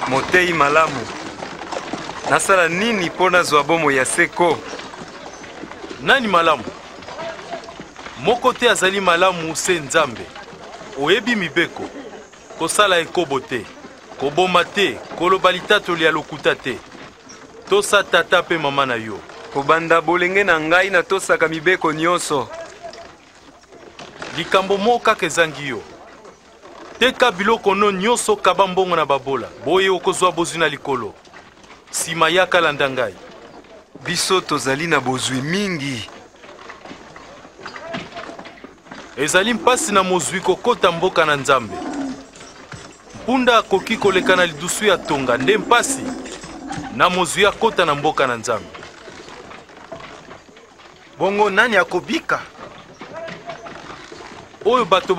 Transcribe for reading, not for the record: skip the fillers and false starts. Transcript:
Motei malamu. Nasala nini pona zwa bomo ya seko? Nani malamu? Moko te azali malamu se Nzambe. Oyebi mibeko. Kosala ekobo te. Koboma te. Koloba litatoli ya lokuta te. Tosa tata pe mama na yo. Kobanda bolenge na ngai na tosaka mibeko nyonso. Likambo moko kaka ezangi yo. Teka biloko no nyonso kaba mbongo na babola. Boye okozwa bozwi na likolo. Sima yaka landa ngai. Biso tozali na bozwi mingi. Ezali mpasi na mozwi kokota mboka na Nzambe. Mpunda akoki koleka na lidusu ya tonga nde mpasi na mozwi akota na mboka na Nzambe. Bongo nani akobika? Oyo bato